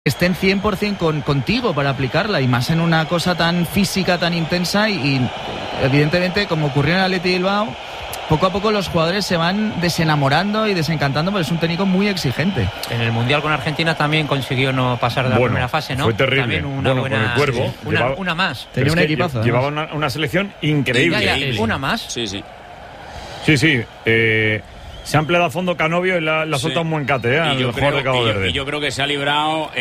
estén 100% contigo para aplicarla, y más en una cosa tan física, tan intensa, y evidentemente, como ocurrió en el Athletic Bilbao, poco a poco los jugadores se van desenamorando y desencantando, porque es un técnico muy exigente. En el Mundial con Argentina también consiguió no pasar de la primera fase, ¿no? Fue terrible. También una buena, con el Cuervo. Una más. Tenía un equipazo. Llevaba una selección increíble. Una más. Sí. Sí. Se ha empleado a fondo Canovio y la solta un buen cate al jugador de Cabo Verde. Y yo creo que se ha librado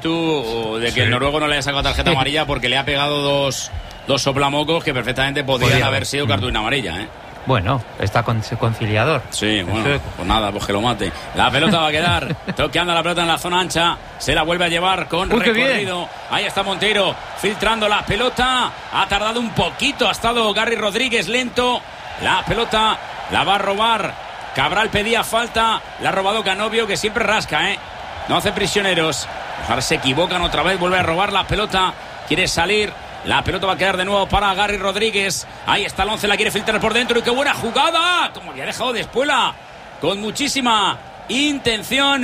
Itu de que el noruego no le haya sacado tarjeta amarilla, porque le ha pegado dos soplamocos que perfectamente podrían haber sido cartulina amarilla, ¿eh? Bueno, está conciliador. Sí, bueno, pues nada, pues que lo mate. La pelota va a quedar toqueando la pelota en la zona ancha. Se la vuelve a llevar con recorrido. Ahí está Monteiro filtrando la pelota. Ha tardado un poquito, ha estado Garry Rodríguez lento. La pelota la va a robar. Cabral pedía falta. La ha robado Canovio, que siempre rasca, ¿eh? No hace prisioneros. Ahora se equivocan otra vez, vuelve a robar la pelota. Quiere salir. La pelota va a quedar de nuevo para Garry Rodríguez. Ahí está el 11, la quiere filtrar por dentro. Y qué buena jugada. Como había dejado de Espuela. Con muchísima intención.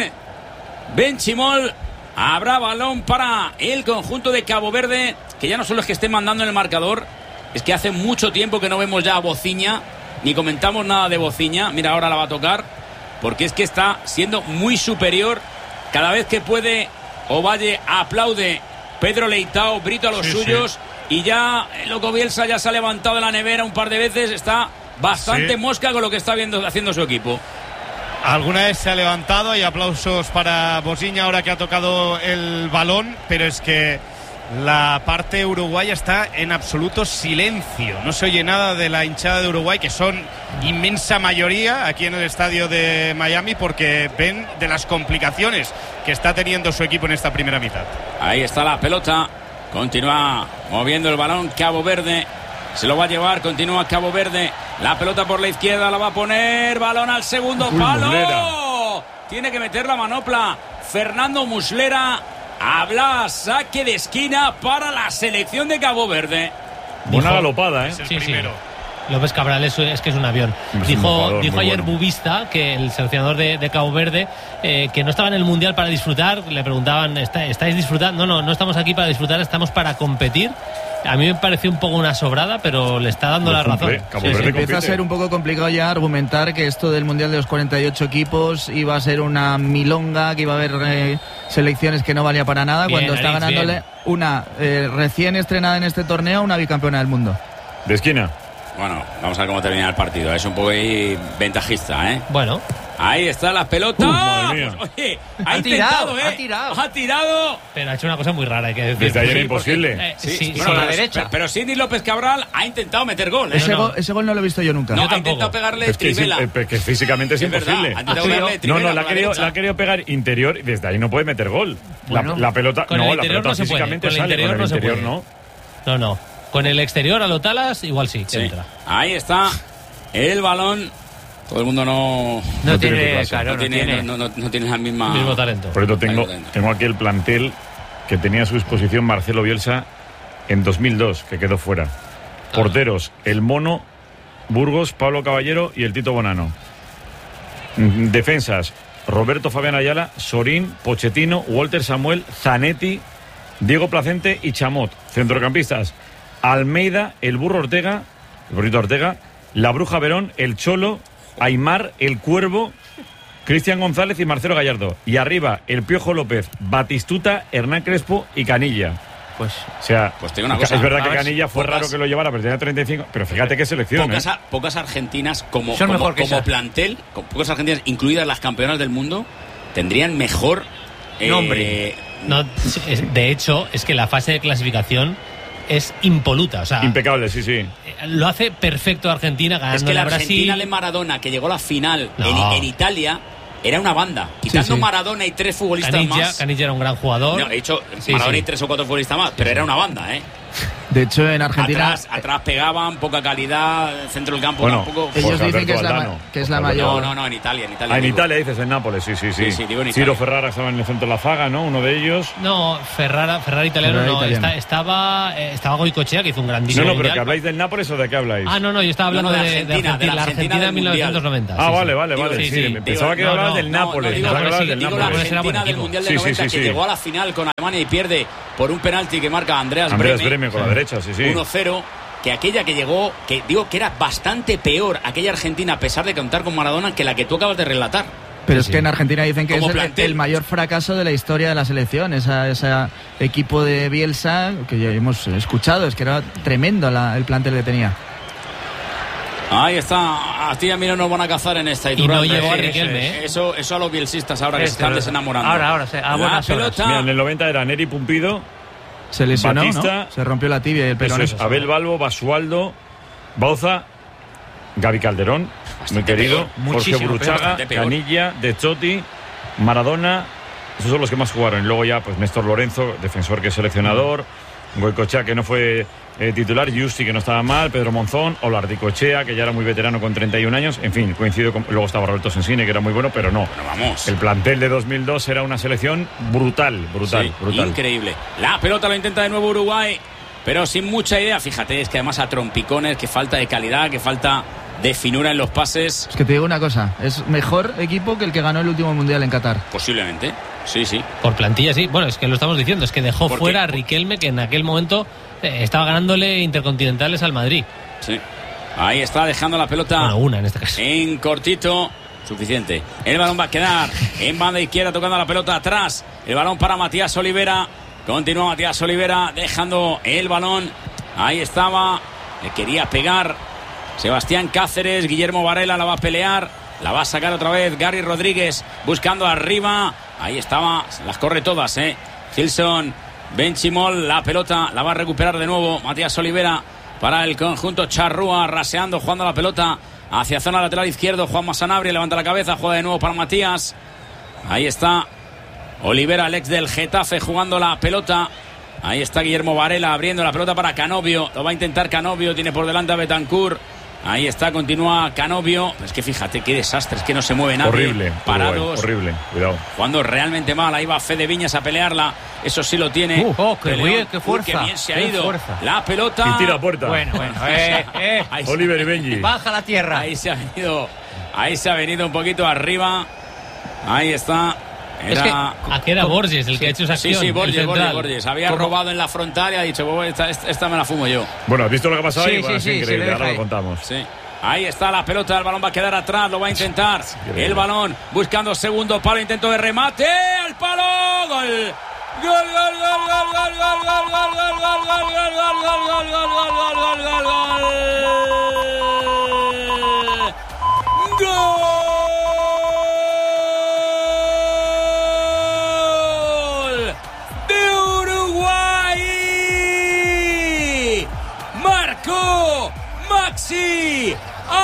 Benchimol. Habrá balón para el conjunto de Cabo Verde, que ya no solo es que esté mandando en el marcador, es que hace mucho tiempo que no vemos ya a Bociña, ni comentamos nada de Bociña. Mira, ahora la va a tocar, porque es que está siendo muy superior. Cada vez que puede, Ovalle aplaude. Pedro Leitao, Brito a los suyos. Y ya Loco Bielsa ya se ha levantado de la nevera un par de veces. Está bastante mosca con lo que está haciendo su equipo. Alguna vez se ha levantado, y aplausos para Bociña ahora que ha tocado el balón, pero es que la parte uruguaya está en absoluto silencio. No se oye nada de la hinchada de Uruguay, que son inmensa mayoría aquí en el estadio de Miami, porque ven de las complicaciones que está teniendo su equipo en esta primera mitad. Ahí está la pelota. Continúa moviendo el balón Cabo Verde. Se lo va a llevar, continúa Cabo Verde. La pelota por la izquierda, la va a poner. Balón al segundo palo. Muslera. Tiene que meter la manopla Fernando Muslera. Habla saque de esquina para la selección de Cabo Verde. Buena galopada, ¿eh? Es el primero. López Cabral es que es un avión. Dijo ayer bueno. Bubista, que el seleccionador de Cabo Verde, que no estaba en el Mundial para disfrutar. Le preguntaban, ¿estáis disfrutando? No estamos aquí para disfrutar, estamos para competir. A mí me pareció un poco una sobrada, pero le está dando la razón. Empieza a ser un poco complicado ya argumentar que esto del Mundial de los 48 equipos iba a ser una milonga, que iba a haber selecciones que no valía para nada, bien, cuando está ganándole una recién estrenada en este torneo, una bicampeona del mundo. De esquina. Bueno, vamos a ver cómo termina el partido. Es un poco ahí ventajista, ¿eh? Bueno. Ahí está la pelota. Madre mía. Pues, oye, ha intentado, Ha tirado. Pero ha hecho una cosa muy rara, hay que decir. Desde ayer era imposible. Bueno, la derecha. Pero Cindy López Cabral ha intentado meter gol, ¿eh? Ese gol no lo he visto yo nunca. No, Yo ha intentado pegarle trivela. Que físicamente es imposible. Verdad, ha intentado pegarle trivela. La ha querido pegar interior, y desde ahí no puede meter gol. Bueno, la pelota, con el la interior pelota no se puede, físicamente con el sale, interior con el no se interior puede. No. Con el exterior a lo Talas, igual sí, que entra. Ahí está el balón. Todo el mundo no tiene la misma Mismo talento. Por eso tengo aquí el plantel que tenía a su disposición Marcelo Bielsa en 2002, que quedó fuera. Porteros, el Mono, Burgos, Pablo Caballero y el Tito Bonano. Defensas, Roberto Fabián Ayala, Sorín, Pochettino, Walter Samuel, Zanetti, Diego Placente y Chamot. Centrocampistas, Almeida, el Burrito Ortega, la Bruja Verón, el Cholo, Aimar, el Cuervo, Cristian González y Marcelo Gallardo. Y arriba, el Piojo López, Batistuta, Hernán Crespo y Canilla. Pues tengo una cosa. Es verdad que Canilla fue raro que lo llevara, pero tenía 35. Pero fíjate qué selección. Pocas argentinas como plantel, con pocas argentinas, incluidas las campeonas del mundo, tendrían mejor nombre. No, de hecho, es que la fase de clasificación es impoluta, o sea, impecable, sí. Lo hace perfecto Argentina, ganando es que la a Brasil. Argentina de Maradona, que llegó a la final en Italia, era una banda. Quitando Maradona y 3 futbolistas más. Canilla era un gran jugador. No, he dicho Maradona y 3 o 4 futbolistas más, pero era una banda, ¿eh? De hecho, en Argentina... Atrás pegaban, poca calidad, centro del campo tampoco. Ellos dicen que es la mayor... No, en Italia. En Italia dices, en Nápoles, sí. Sí, digo en Italia. Ciro Ferrara estaba en el centro de la zaga, ¿no? Uno de ellos. No, Ferrara italiano no. Estaba Goicoechea, que hizo un grandísimo pero mundial. ¿que habláis del Nápoles o de qué habláis? No, yo estaba hablando de la Argentina de 1990. Vale. Sí. Pensaba que hablabas del Nápoles. Digo la Argentina del Mundial de 90 que llegó a la final con Alemania y pierde por un penalti que marca Andreas Brehme con la derecha, 1-0, que aquella que llegó, que digo que era bastante peor aquella Argentina, a pesar de contar con Maradona, que la que tú acabas de relatar. Pero es que en Argentina dicen que es el mayor fracaso de la historia de la selección, ese equipo de Bielsa, que ya hemos escuchado, es que era tremendo el plantel que tenía. Ahí está, a ti y a mí no nos van a cazar en esta. Y no llegó a Riquelme, Eso a los bielsistas ahora que se están desenamorando. Ahora, la pelota. Mira, en el 90 era Neri Pumpido, se lesionó, Batista, ¿no? Se rompió la tibia y el peroné. Abel Balbo, Basualdo, Bauza, Gaby Calderón, muy querido, Jorge Buruchaga, Canilla, De Chotti, Maradona. Esos son los que más jugaron. Y luego ya, pues Néstor Lorenzo, defensor que es seleccionador, Goicoechea, que no fue titular, Justi, que no estaba mal, Pedro Monzón, Olardicoechea, que ya era muy veterano con 31 años. En fin, coincido con... Luego estaba Roberto Sensini, que era muy bueno, pero no. Vamos. El plantel de 2002 era una selección brutal. Increíble. La pelota lo intenta de nuevo Uruguay, pero sin mucha idea. Fíjate, es que además a trompicones, que falta de calidad, que falta de finura en los pases. Es que te digo una cosa, es mejor equipo que el que ganó el último Mundial en Qatar. Posiblemente, sí. Por plantilla, sí. Bueno, es que lo estamos diciendo, es que dejó fuera a Riquelme, que en aquel momento estaba ganándole intercontinentales al Madrid. Sí. Ahí está dejando la pelota. Bueno, una en este caso. En cortito, suficiente. El balón va a quedar en banda izquierda, tocando la pelota atrás. El balón para Matías Olivera. Continúa Matías Olivera dejando el balón. Ahí estaba. Le quería pegar Sebastián Cáceres. Guillermo Varela la va a pelear. La va a sacar otra vez Gary Rodríguez buscando arriba. Ahí estaba. Las corre todas, Gilson Benchimol. La pelota la va a recuperar de nuevo Matías Olivera para el conjunto charrúa. Raseando, jugando la pelota hacia zona lateral izquierdo. Juanma Sanabria levanta la cabeza. Juega de nuevo para Matías. Ahí está Olivera, el ex del Getafe, jugando la pelota. Ahí está Guillermo Varela abriendo la pelota para Canovio. Lo va a intentar Canovio. Tiene por delante a Betancourt. Ahí está, continúa Canovio. Es que fíjate qué desastre, es que no se mueve nadie. Horrible. Parados. Horrible, cuidado. Jugando realmente mal. Ahí va Fede Viñas a pelearla. Eso sí lo tiene. Qué fuerza. Qué bien se ha ido. La pelota. Y tira a puerta. Bueno. Oliver y Benji. Baja la tierra. Ahí se ha venido un poquito arriba. Ahí está. Es que aquí era Borges el que ha hecho esa acción. Sí, Borges. Había robado en la frontal y ha dicho, esta me la fumo yo. Bueno, ¿has visto lo que ha pasado ahí? Sí, es increíble, ahora lo contamos. Sí. Ahí está la pelota, el balón va a quedar atrás, lo va a intentar. El balón buscando segundo palo, intento de remate, al palo, gol. Gol. Maxi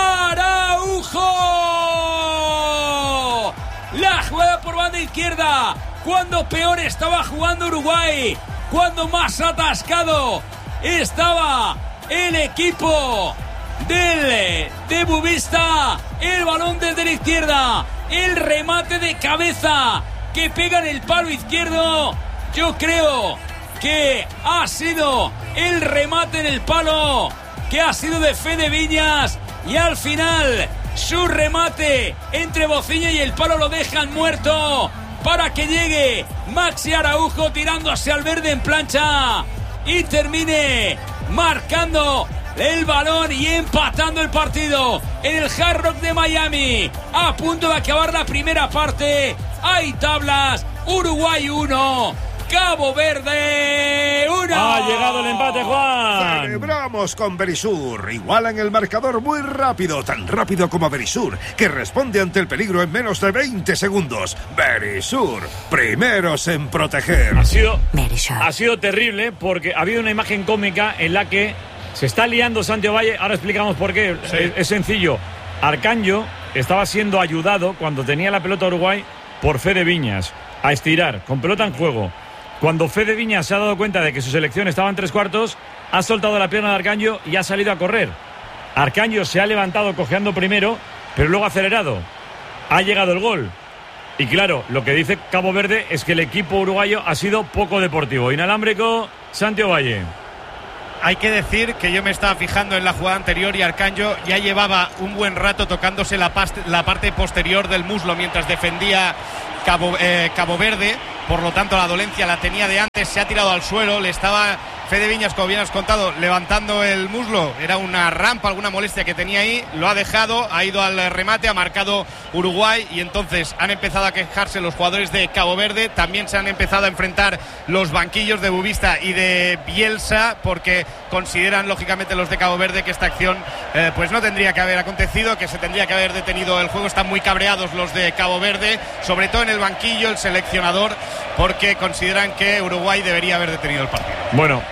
Araujo. La jugada por banda izquierda. Cuando peor estaba jugando Uruguay, cuando más atascado estaba el equipo de Bubista. El balón desde la izquierda, el remate de cabeza que pega en el palo izquierdo. Yo creo que ha sido el remate en el palo que ha sido de Fede Viñas, y al final su remate entre bocina y el palo lo dejan muerto para que llegue Maxi Araujo tirándose al verde en plancha y termine marcando el balón y empatando el partido en el Hard Rock de Miami. A punto de acabar la primera parte, hay tablas. Uruguay 1, Cabo Verde 1. Ha llegado el empate, Juan. Celebramos con Verisur. Igualan el marcador muy rápido, tan rápido como Verisur, que responde ante el peligro en menos de 20 segundos. Verisur, primeros en proteger. Ha sido terrible porque ha habido una imagen cómica en la que se está liando Santiago Valle. Ahora explicamos por qué. Sí. Es sencillo. Arcanjo estaba siendo ayudado cuando tenía la pelota Uruguay por Fede Viñas a estirar con pelota en juego. Cuando Fede Viñas se ha dado cuenta de que su selección estaba en 3/4, ha soltado la pierna de Arcanjo y ha salido a correr. Arcanjo se ha levantado cojeando primero, pero luego ha acelerado. Ha llegado el gol. Y claro, lo que dice Cabo Verde es que el equipo uruguayo ha sido poco deportivo. Inalámbrico, Santiago Valle. Hay que decir que yo me estaba fijando en la jugada anterior y Arcanjo ya llevaba un buen rato tocándose la parte posterior del muslo mientras defendía Cabo Verde. Por lo tanto, la dolencia la tenía de antes. Se ha tirado al suelo. Le estaba Fede Viñas, como bien has contado, levantando el muslo. Era una rampa, alguna molestia que tenía ahí. Lo ha dejado, ha ido al remate, ha marcado Uruguay. Y entonces han empezado a quejarse los jugadores de Cabo Verde. También se han empezado a enfrentar los banquillos de Bubista y de Bielsa, porque consideran, lógicamente, los de Cabo Verde que esta acción pues no tendría que haber acontecido, que se tendría que haber detenido el juego. Están muy cabreados los de Cabo Verde, sobre todo en el banquillo, el seleccionador, porque consideran que Uruguay debería haber detenido el partido. Bueno,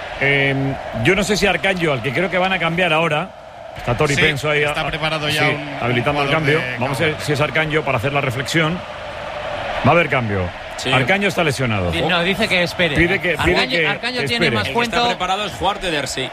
yo no sé si Arcanjo, al que creo que van a cambiar ahora, está Tori Penso ahí. Está preparado ya, habilitando el cambio. Vamos a ver si es Arcanjo para hacer la reflexión. Va a haber cambio. Sí. Arcanjo está lesionado. No, dice que espere. Arcanjo tiene más cuento. El que está preparado es Juárez, sí.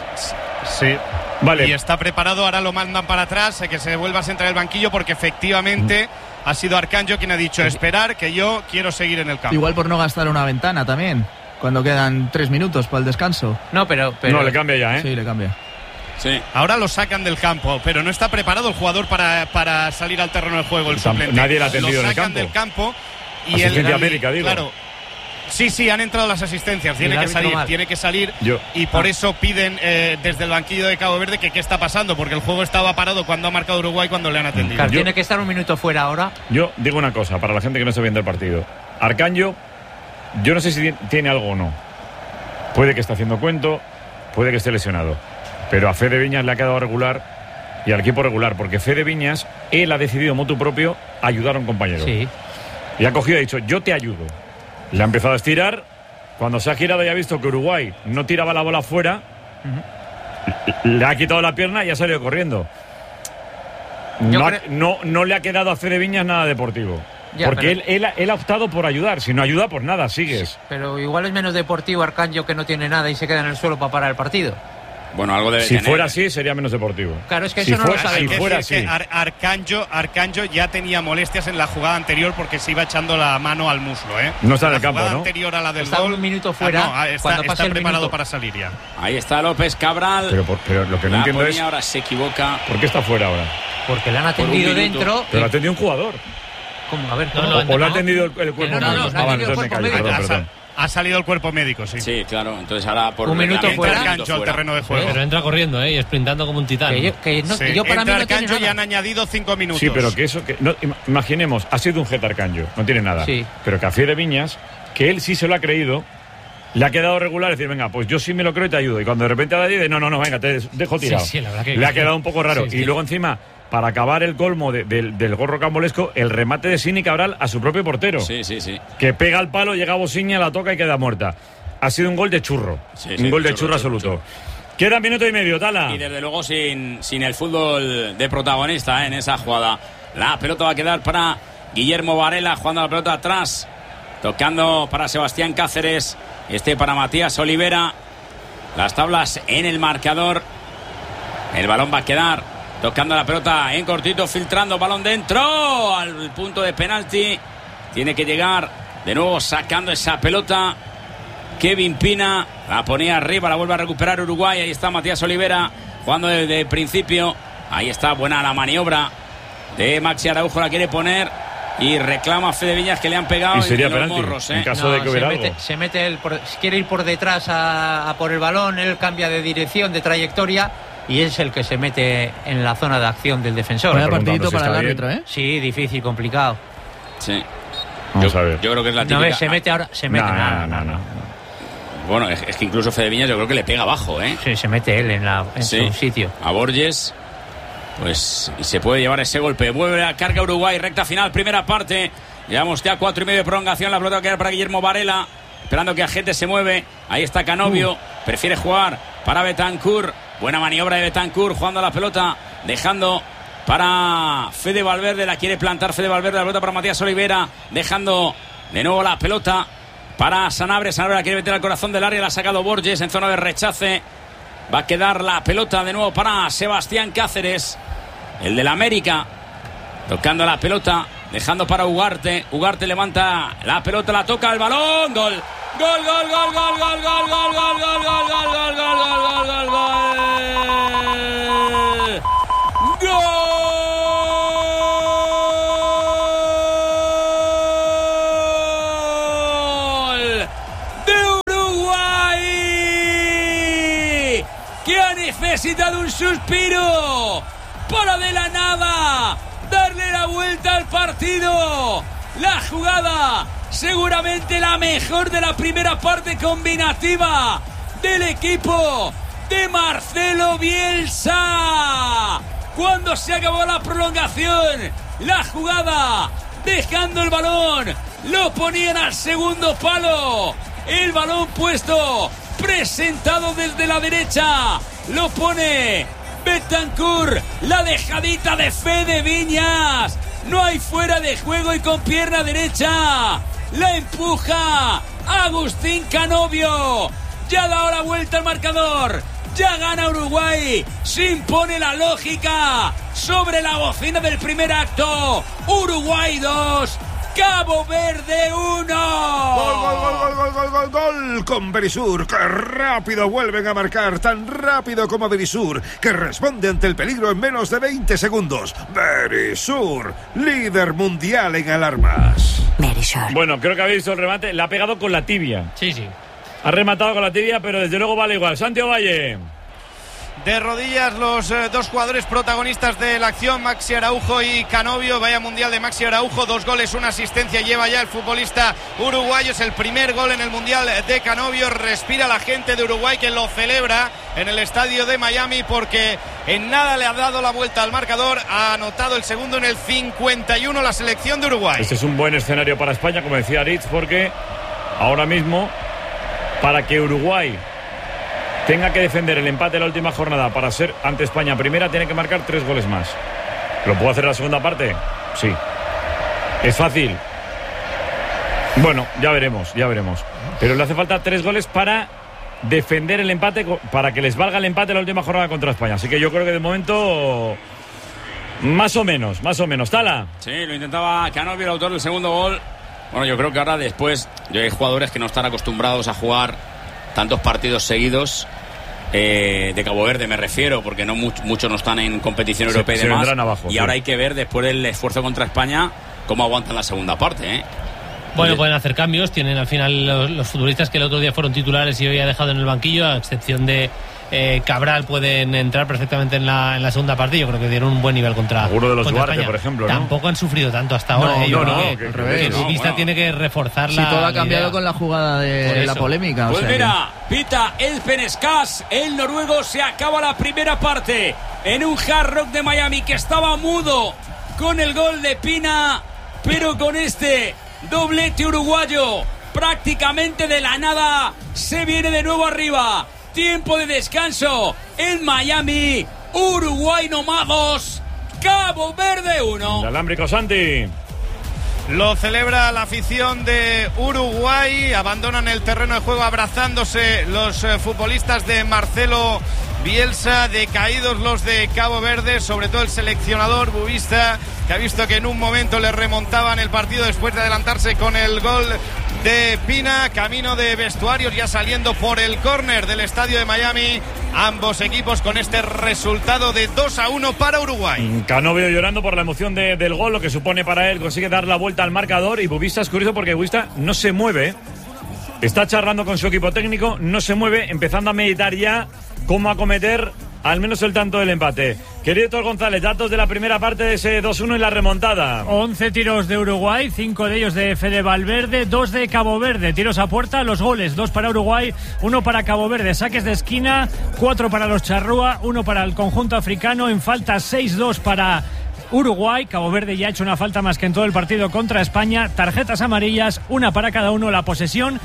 Sí. Vale. Y está preparado, ahora lo mandan para atrás, que se vuelva a sentar el banquillo, porque efectivamente ha sido Arcanjo quien ha dicho esperar, que yo quiero seguir en el campo. Igual por no gastar una ventana también, cuando quedan 3 minutos para el descanso. No, pero... No, le cambia ya, ¿eh? Sí, le cambia. Sí. Ahora lo sacan del campo, pero no está preparado el jugador para salir al terreno del juego, el suplente. Nadie le ha atendido en el campo. Lo sacan del campo y Asistencia médica, digo. Claro. Sí, han entrado las asistencias, tiene que salir y por eso piden desde el banquillo de Cabo Verde que qué está pasando, porque el juego estaba parado cuando ha marcado Uruguay, cuando le han atendido. Claro, tiene que estar un minuto fuera ahora. Yo digo una cosa, para la gente que no se viene del partido. Arcanjo, yo no sé si tiene algo o no. Puede que esté haciendo cuento, puede que esté lesionado, pero a Fede Viñas le ha quedado regular y al equipo regular, porque Fede Viñas, él ha decidido motu propio ayudar a un compañero. Sí. Y ha cogido y ha dicho, yo te ayudo. Le ha empezado a estirar. Cuando se ha girado y ha visto que Uruguay no tiraba la bola fuera, le ha quitado la pierna y ha salido corriendo. No le ha quedado a Fede Viñas nada deportivo. Ya, porque él ha optado por ayudar. Si no ayuda, pues nada, sigues. Sí, pero igual es menos deportivo Arcanjo, que no tiene nada y se queda en el suelo para parar el partido. Bueno, algo debe tener. Si fuera así, sería menos deportivo. Claro, es que eso no lo sabemos. Si fuera así. Arcanjo ya tenía molestias en la jugada anterior porque se iba echando la mano al muslo, ¿eh? No está en el campo, ¿no? La jugada anterior a la del está gol. Un minuto fuera. Está preparado para salir ya. Ahí está López Cabral. Pero lo que no entiendo es... ahora se equivoca. ¿Por qué está fuera ahora? Porque le han atendido dentro. Pero lo ha atendido un jugador. ¿Cómo? A ver, o le ha atendido el cuerpo médico. Perdón. Ha salido el cuerpo médico, sí. Sí, claro. Entonces ahora por un minuto fuera Arcanjo al terreno de juego. Pero entra corriendo, y sprintando como un titán. Yo para mí Arcanjo ya han añadido 5 minutos. Sí, pero que eso imaginemos, ha sido un jet Arcanjo, no tiene nada. Sí. Pero que a Fede Viñas, que él sí se lo ha creído, le ha quedado regular decir, venga, pues yo sí me lo creo y te ayudo. Y cuando de repente ha dicho, no, venga, te dejo tirado. Sí, la verdad que le ha quedado un poco raro. Sí. Y luego encima, para acabar el colmo del gol rocambolesco, el remate de Sini Cabral a su propio portero. Sí. Que pega al palo, llega a Bosiña, la toca y queda muerta. Ha sido un gol de churro. Un gol de churro absoluto. Queda minuto y medio, Tala. Y desde luego sin el fútbol de protagonista en esa jugada. La pelota va a quedar para Guillermo Varela, jugando la pelota atrás. Tocando para Sebastián Cáceres. Para Matías Olivera. Las tablas en el marcador. El balón va a quedar tocando la pelota en cortito, filtrando, balón dentro al punto de penalti. Tiene que llegar de nuevo sacando esa pelota Kevin Pina, la ponía arriba, la vuelve a recuperar Uruguay. Ahí está Matías Olivera jugando desde el principio. Ahí está, buena la maniobra de Maxi Araujo, la quiere poner y reclama a Fede Viñas, que le han pegado y sería en los penalti, morros, en caso de que hubiera algo. Se mete quiere ir por detrás a por el balón, él cambia de dirección, de trayectoria, y es el que se mete en la zona de acción del defensor. Vaya partidito para el árbitro, ¿eh? Sí, difícil, complicado. Sí. Vamos a ver. Yo creo que es la típica. No, se mete ahora. No. Bueno, es que incluso Fede Viñas yo creo que le pega abajo, ¿eh? Sí, se mete él en su sitio. A Borges, pues, y se puede llevar ese golpe. Vuelve a carga Uruguay, recta final, primera parte. Llevamos ya 4:30 de prolongación. La pelota va a quedar para Guillermo Varela, esperando que Agente se mueve. Ahí está Canovio, prefiere jugar para Betancur. Buena maniobra de Betancur, jugando la pelota, dejando para Fede Valverde. La quiere plantar Fede Valverde, la pelota para Matías Olivera, dejando de nuevo la pelota para Sanabria. Sanabria quiere meter al corazón del área, la ha sacado Borges en zona de rechace. Va a quedar la pelota de nuevo para Sebastián Cáceres, el del América, tocando la pelota, dejando para Ugarte. Ugarte levanta la pelota, la toca, el balón, gol. Gol, gol, gol, gol, gol, gol, gol, gol, gol, gol, gol, gol, gol, gol, gol, gol. ¡Gol! ¡De Uruguay! ¡Que ha necesitado un suspiro para de la nada darle la vuelta al partido! La jugada, seguramente la mejor de la primera parte combinativa del equipo de Marcelo Bielsa. Cuando se acabó la prolongación, la jugada, dejando el balón, lo ponían al segundo palo. El balón puesto, presentado desde la derecha, lo pone Bentancur, la dejadita de Fede Viñas. No hay fuera de juego y con pierna derecha la empuja Agustín Canovio. Ya da la vuelta al marcador. Ya gana Uruguay. Se impone la lógica sobre la bocina del primer acto. Uruguay 2, Cabo Verde 1. Gol, gol, gol, gol, gol, gol, gol, gol con Berisur. ¡Qué rápido vuelven a marcar! Tan rápido como Berisur, que responde ante el peligro en menos de 20 segundos. Berisur, líder mundial en alarmas. Berisur. Bueno, creo que habéis visto el remate. La ha pegado con la tibia. Sí, sí. Ha rematado con la tibia, pero desde luego vale igual. Santiago Valle. De rodillas los dos jugadores protagonistas de la acción, Maxi Araujo y Canovio. Vaya mundial de Maxi Araujo, 2 goles, 1 asistencia lleva ya el futbolista uruguayo. Es el primer gol en el mundial de Canovio. Respira la gente de Uruguay, que lo celebra en el estadio de Miami, porque en nada le ha dado la vuelta al marcador. Ha anotado el segundo en el 51 la selección de Uruguay. Este es un buen escenario para España, como decía Aritz, porque ahora mismo, para que Uruguay tenga que defender el empate de la última jornada para ser ante España primera, tiene que marcar 3 goles más. ¿Lo puedo hacer en la segunda parte? Sí. ¿Es fácil? Bueno, ya veremos. Pero le hace falta 3 goles para defender el empate, para que les valga el empate de la última jornada contra España. Así que yo creo que de momento más o menos. Tala. Sí, lo intentaba Canovio, el autor del segundo gol. Bueno, yo creo que ahora después hay jugadores que no están acostumbrados a jugar tantos partidos seguidos, de Cabo Verde me refiero, porque no muchos no están en competición europea y demás. Abajo, y ahora hay que ver, después del esfuerzo contra España, cómo aguantan la segunda parte, Bueno, pueden hacer cambios. Tienen al final los futbolistas que el otro día fueron titulares y hoy ha dejado en el banquillo, a excepción de Cabral, pueden entrar perfectamente en la segunda parte. Yo creo que dieron un buen nivel contra alguno de los contra Duarte, España. Por ejemplo, ¿no? Tampoco han sufrido tanto hasta ahora. No, al revés. Tiene que reforzar Sí, todo ha cambiado con la jugada de la polémica. Pues mira, pita el Penescas, el noruego. Se acaba la primera parte en un Hard Rock de Miami que estaba mudo con el gol de Pina, pero con este doblete uruguayo prácticamente de la nada se viene de nuevo arriba. Tiempo de descanso en Miami. Uruguay nomados, Cabo Verde 1. El alámbrico, Santi. Lo celebra la afición de Uruguay. Abandonan el terreno de juego abrazándose los futbolistas de Marcelo Bielsa. Decaídos los de Cabo Verde, sobre todo el seleccionador Bubista, que ha visto que en un momento le remontaban el partido después de adelantarse con el gol de Pina. Camino de vestuarios, ya saliendo por el córner del estadio de Miami. Ambos equipos con este resultado de 2-1 para Uruguay. Canovio llorando por la emoción del gol, lo que supone para él. Consigue dar la vuelta al marcador. Y Bubista es curioso porque Bubista no se mueve. Está charlando con su equipo técnico, no se mueve, empezando a meditar ya cómo acometer al menos el tanto del empate. Querido Héctor González, datos de la primera parte de ese 2-1 y la remontada. 11 tiros de Uruguay, 5 de ellos de Fede Valverde, 2 de Cabo Verde. Tiros a puerta, los goles, 2 para Uruguay, 1 para Cabo Verde. Saques de esquina, 4 para los Charrúa, 1 para el conjunto africano. En falta, 6-2 para Uruguay. Cabo Verde ya ha hecho una falta más que en todo el partido contra España. Tarjetas amarillas, 1 para cada uno. La posesión,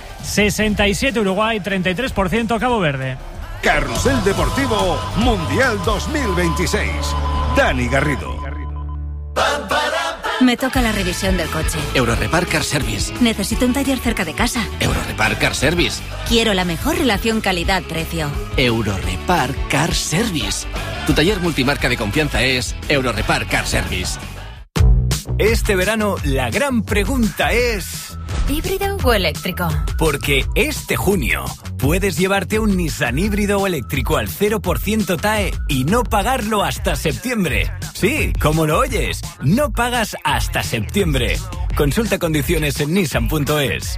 67 Uruguay, 33% Cabo Verde. Carrusel Deportivo Mundial 2026. Dani Garrido. Me toca la revisión del coche. Eurorepar Car Service. Necesito un taller cerca de casa. Eurorepar Car Service. Quiero la mejor relación calidad-precio. Eurorepar Car Service. Tu taller multimarca de confianza es Eurorepar Car Service. Este verano la gran pregunta es... ¿híbrido o eléctrico? Porque este junio puedes llevarte un Nissan híbrido o eléctrico al 0% TAE y no pagarlo hasta septiembre. Sí, como lo oyes, no pagas hasta septiembre. Consulta condiciones en nissan.es.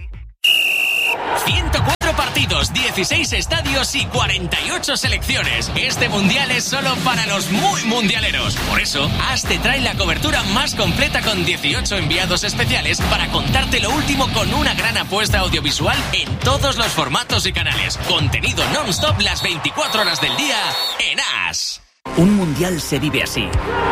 104 partidos, 16 estadios y 48 selecciones. Este mundial es solo para los muy mundialeros. Por eso, AS te trae la cobertura más completa con 18 enviados especiales para contarte lo último con una gran apuesta audiovisual en todos los formatos y canales. Contenido non-stop las 24 horas del día en AS. Un mundial se vive así.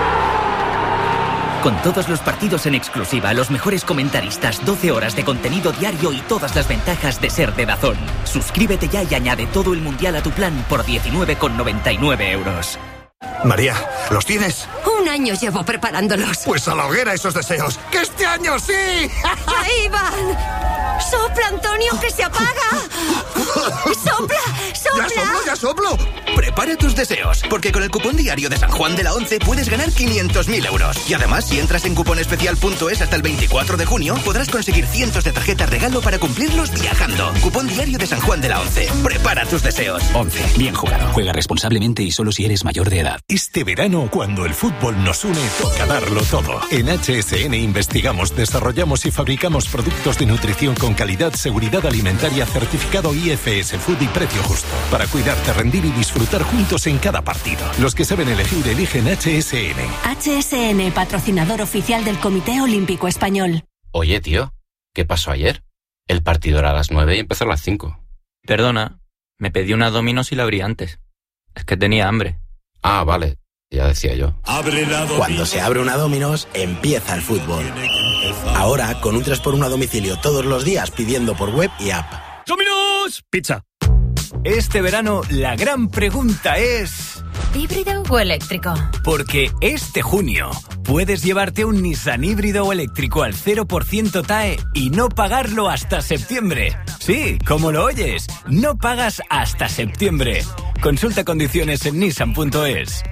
Con todos los partidos en exclusiva, los mejores comentaristas, 12 horas de contenido diario y todas las ventajas de ser de DAZN. Suscríbete ya y añade todo el mundial a tu plan por 19,99 €. María, ¿los tienes? Un año llevo preparándolos. Pues a la hoguera esos deseos. ¡Que este año sí! ¡Ahí van! ¡Sopla, Antonio, que se apaga! ¡Sopla, sopla! ¡Ya soplo! Prepara tus deseos, porque con el cupón diario de San Juan de la 11 puedes ganar 500.000 €. Y además, si entras en cuponespecial.es hasta el 24 de junio, podrás conseguir cientos de tarjetas regalo para cumplirlos viajando. Cupón diario de San Juan de la 11. Prepara tus deseos. 11. Bien jugado. Juega responsablemente y solo si eres mayor de edad. Este verano, cuando el fútbol nos une, toca darlo todo. En HSN investigamos, desarrollamos y fabricamos productos de nutrición con calidad, seguridad alimentaria, certificado IFS Food y precio justo. Para cuidarte, rendir y disfrutar juntos en cada partido. Los que saben elegir, eligen HSN. HSN, patrocinador oficial del Comité Olímpico Español. Oye, tío, ¿qué pasó ayer? El partido era a las 9 y empezó a las 5. Perdona, me pedí una Domino's y la abrí antes. Es que tenía hambre. Ah, vale, ya decía yo. Cuando se abre una Domino's, empieza el fútbol. Ahora, con un 3x1 a domicilio todos los días pidiendo por web y app. ¡Domino's! Pizza. Este verano la gran pregunta es... ¿híbrido o eléctrico? Porque este junio puedes llevarte un Nissan híbrido o eléctrico al 0% TAE y no pagarlo hasta septiembre. Sí, como lo oyes, no pagas hasta septiembre. Consulta condiciones en nissan.es.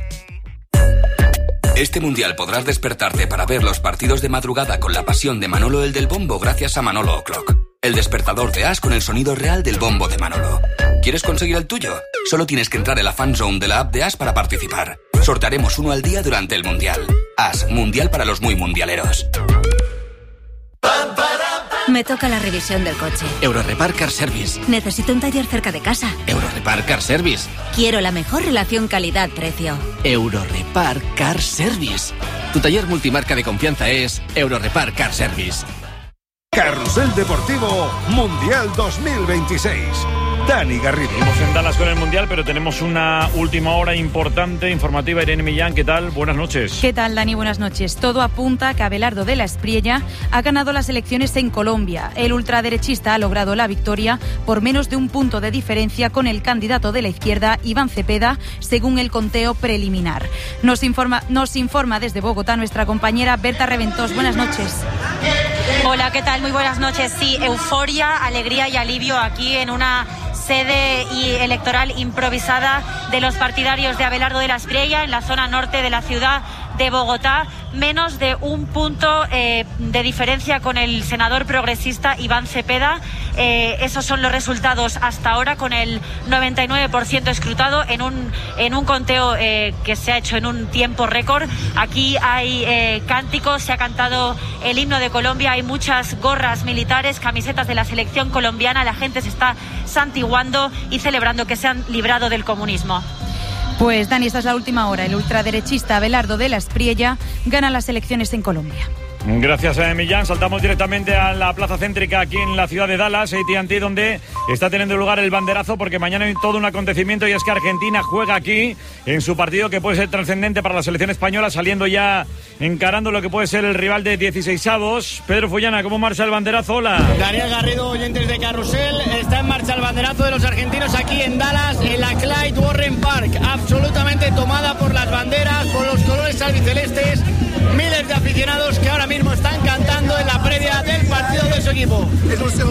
Este mundial podrás despertarte para ver los partidos de madrugada con la pasión de Manolo el del bombo gracias a Manolo O'Clock. El despertador de AS con el sonido real del bombo de Manolo. ¿Quieres conseguir el tuyo? Solo tienes que entrar en la fanzone de la app de AS para participar. Sortearemos uno al día durante el mundial. AS, mundial para los muy mundialeros. Me toca la revisión del coche. Eurorepar Car Service. Necesito un taller cerca de casa. Eurorepar Car Service. Quiero la mejor relación calidad-precio. Eurorepar Car Service. Tu taller multimarca de confianza es Eurorepar Car Service. Carrusel Deportivo Mundial 2026. Dani Garrido. Seguimos en Dallas con el Mundial, pero tenemos una última hora importante, informativa. Irene Millán, ¿qué tal? Buenas noches. ¿Qué tal, Dani? Buenas noches. Todo apunta a que Abelardo de la Espriella ha ganado las elecciones en Colombia. El ultraderechista ha logrado la victoria por menos de un punto de diferencia con el candidato de la izquierda, Iván Cepeda, según el conteo preliminar. Nos informa desde Bogotá nuestra compañera Berta Reventós. Buenas noches. Hola, ¿qué tal? Muy buenas noches. Sí, euforia, alegría y alivio aquí en una sede electoral improvisada de los partidarios de Abelardo de la Espriella en la zona norte de la ciudad de Bogotá. Menos de un punto de diferencia con el senador progresista Iván Cepeda. Esos son los resultados hasta ahora, con el 99% escrutado en un conteo que se ha hecho en un tiempo récord. Aquí hay cánticos, se ha cantado el himno de Colombia, hay muchas gorras militares, camisetas de la selección colombiana. La gente se está santiguando y celebrando que se han librado del comunismo. Pues Dani, esta es la última hora. El ultraderechista Abelardo de la Espriella gana las elecciones en Colombia. Gracias, Millán. Saltamos directamente a la plaza céntrica aquí en la ciudad de Dallas, AT&T, donde está teniendo lugar el banderazo, porque mañana hay todo un acontecimiento, y es que Argentina juega aquí en su partido que puede ser trascendente para la selección española, saliendo ya, encarando lo que puede ser el rival de 16avos. Pedro Fullana, ¿cómo marcha el banderazo? Hola. Daniel Garrido, oyentes de Carrusel, está en marcha el banderazo de los argentinos aquí en Dallas, en la Clyde Warren Park, absolutamente tomada por las banderas, por los colores albicelestes. miles de aficionados que ahora mismo están cantando en la previa del partido de su equipo.